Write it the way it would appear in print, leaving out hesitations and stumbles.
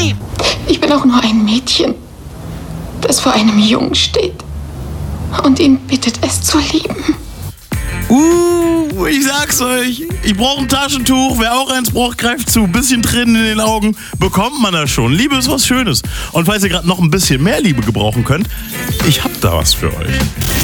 Stefanie! Ich bin auch nur ein Mädchen, das vor einem Jungen steht und ihn bittet, es zu lieben. Ich sag's euch, ich brauche ein Taschentuch, wer auch eins braucht, greift zu. Bisschen Tränen in den Augen, bekommt man das schon. Liebe ist was Schönes. Und falls ihr gerade noch ein bisschen mehr Liebe gebrauchen könnt, ich hab da was für euch.